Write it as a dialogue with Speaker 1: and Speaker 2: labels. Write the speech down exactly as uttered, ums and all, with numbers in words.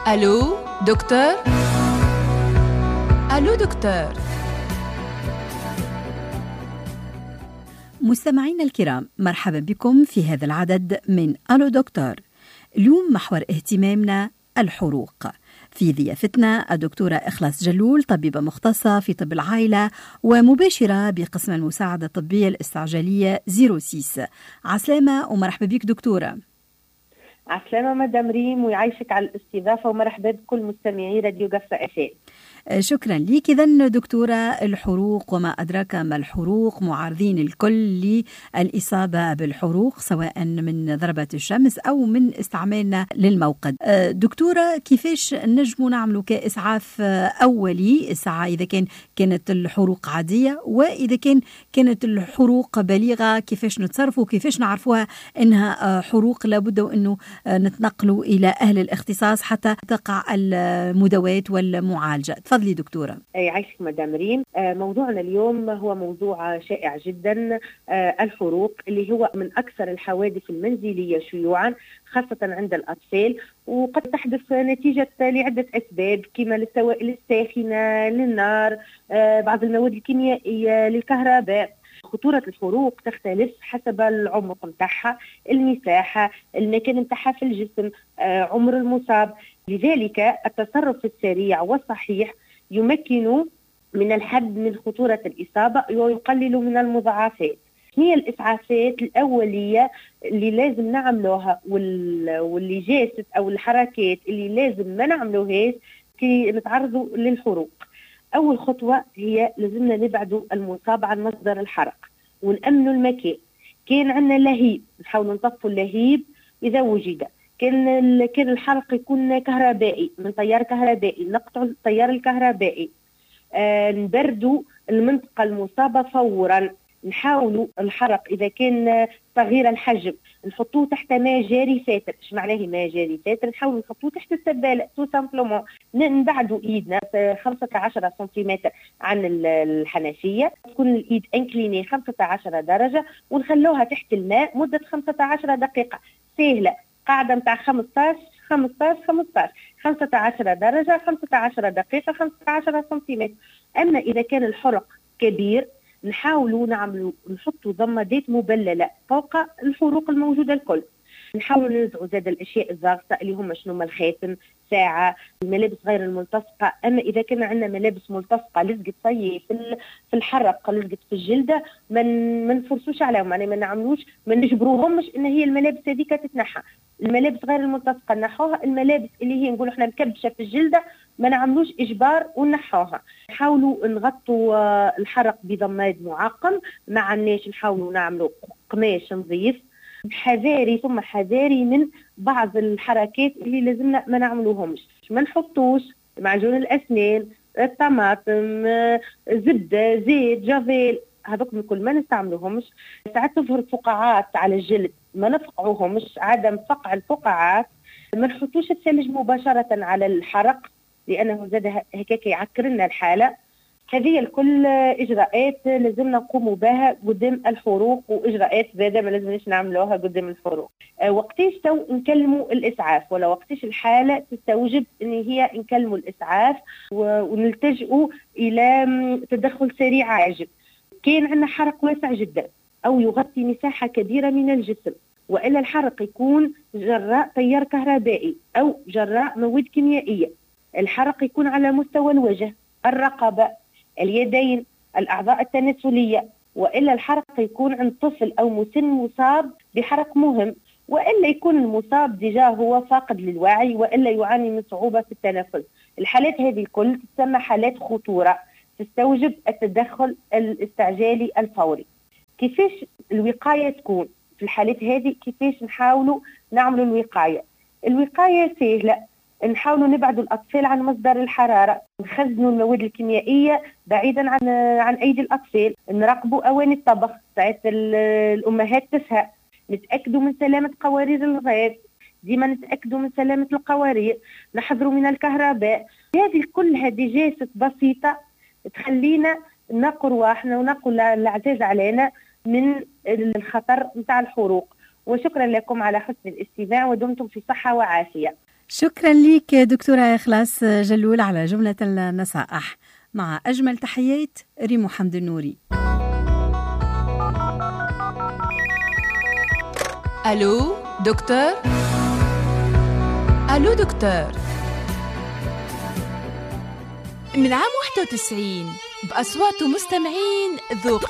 Speaker 1: ألو دكتور؟ ألو دكتور؟
Speaker 2: مستمعينا الكرام، مرحبا بكم في هذا العدد من ألو دكتور. اليوم محور اهتمامنا الحروق. في ضيافتنا الدكتورة إخلاص جلول، طبيبة مختصة في طب العائلة ومباشرة بقسم المساعدة الطبية الاستعجالية صفر ستة. عسلامة ومرحبا بك دكتورة.
Speaker 3: عسلامة مدام ريم، ويعيشك على الاستضافة، ومرحبا بكل مستمعي راديو قفة أفام.
Speaker 2: شكرا لك. إذن دكتورة، الحروق وما أدراك ما الحروق، معرضين الكل للإصابة بالحروق سواء من ضربة الشمس أو من استعمالنا للموقد. دكتورة، كيفاش نجموا نعملوا كإسعاف أولي الساعة إذا كان كانت الحروق عادية، وإذا كان كانت الحروق بالغة كيفاش نتصرفوا، كيفاش نعرفوها إنها حروق لابد أنه نتنقلوا إلى أهل الاختصاص حتى تقع المداوات والمعالجة. تفضلي دكتورة.
Speaker 3: أي عايشك مدام ريم. موضوعنا اليوم هو موضوع شائع جدا، الحروق، اللي هو من أكثر الحوادث المنزلية شيوعا خاصة عند الأطفال، وقد تحدث نتيجة لعدة أسباب كما للسوائل الساخنة، للنار، بعض المواد الكيميائية، للكهرباء. خطورة الحروق تختلف حسب العمق متاعها، المساحة، المكان متاعها في الجسم، عمر المصاب. لذلك التصرف السريع والصحيح يمكن من الحد من خطورة الإصابة ويقلل من المضاعفات. هي الإسعافات الأولية اللي لازم نعملوها واللي جاست أو الحركات اللي لازم ما نعملوهاش كي نتعرضوا للحروق. أول خطوة هي لازمنا نبعدوا المصاب عن مصدر الحرق ونأمنوا المكان. كان عندنا لهيب نحاول نطفوا اللهيب إذا وجد. كان كان الحرق يكون كهربائي من تيار كهربائي، نقطع التيار الكهربائي. آه نبردوا المنطقة المصابة فورا. نحاولوا الحرق إذا كان صغير الحجم نحطوه تحت ماء جاري فاتر. ايش معناه ماء جاري فاتر؟ نحاولوا نحطوه تحت السبالة تو سامبلومون. نبعدوا ايدنا خمسة عشر سنتيمتر عن الحنفية، تكون الايد انكليني خمسة عشر درجة، ونخلوها تحت الماء مدة خمسة عشر دقيقة. سهلة، قاعدة متاع خمسطاش خمسطاش خمسطاش، خمسة عشر درجة، خمسة عشر دقيقة، خمسة عشر سنتيمتر. أما إذا كان الحرق كبير نحاولوا نعملوا نحطوا ضمادات مبللة فوق الحروق الموجودة الكل. نحاولوا ننزعوا زاد الأشياء الضاغطة اللي هم شنو الخاتم، ساعة، الملابس غير الملتصقة. أما إذا كان عندنا ملابس ملتصقة لزقت طي في في الحرق، لزقت في الجلدة، ما من نفرسوش عليهم، يعني ما نعملوش ما نجبروهمش إن هي الملابس هذيك تتنحى. الملابس غير الملتصقة نحوها. الملابس اللي هي نقولوا احنا مكبشة في الجلدة ما نعملوش إجبار ونحوها. نحاولوا نغطوا الحرق بضماد معقم. ما عناش نحاولوا نعملوا قماش نظيف. حذاري ثم حذاري من بعض الحركات اللي لازمنا ما نعملوهمش. ما نحطوش معجون الأسنان، الطماطم، زبدة، زيت، جافيل، هذوك الكل ما نستعملوهمش. ساعات تظهر فقاعات على الجلد ما نفقعوهمش. عدم فقع الفقاعات. ما نحطوش الثلج مباشرة على الحرق لأنه زاد هكاك يعكر لنا الحالة. هذه الكل إجراءات لازمنا نقوموا بها قدام الحروق، وإجراءات زادة ما لازمناش نعملوها قدام الحروق. أه وقتاش تو نكلموا الإسعاف، ولا وقتاش الحالة تستوجب إن هي نكلموا الإسعاف ونلتجئوا إلى تدخل سريع عاجل. كان عندنا حرق واسع جدا أو يغطي مساحة كبيرة من الجسم، وإلا الحرق يكون جراء تيار كهربائي أو جراء مواد كيميائية. الحرق يكون على مستوى الوجه، الرقبة، اليدين، الأعضاء التناسلية، وإلا الحرق يكون عند طفل أو مسن مصاب بحرق مهم، وإلا يكون المصاب ديجا هو فاقد للوعي، وإلا يعاني من صعوبة في التنفس. الحالات هذه الكل تسمى حالات خطورة تستوجب التدخل الاستعجالي الفوري. كيفاش الوقاية تكون في الحالات هذه؟ كيفاش نحاولوا نعملوا الوقاية؟ الوقاية سهلة. نحاولوا نبعدوا الأطفال عن مصدر الحرارة، نخزنوا المواد الكيميائية بعيدا عن عن أيدي الأطفال، نراقبوا أواني الطبخ، ساعات الأمهات تسهى، نتأكدوا من سلامة قوارير الغاز، ديما نتأكدوا من سلامة القوارير، نحذروا من الكهرباء. هذه كل هذه جاسة بسيطة تخلينا نقوا رواحنا ونقوا العزاز علينا من الخطر متاع الحروق. وشكرا لكم على حسن الاستماع، ودمتم في صحة وعافية.
Speaker 2: شكرا لك دكتورة إخلاص جلول على جملة النصائح. مع أجمل تحيات ريمو حمد النوري.
Speaker 1: ألو دكتور. ألو دكتور. من عام واحد وتسعين بأصوات مستمعين ذوق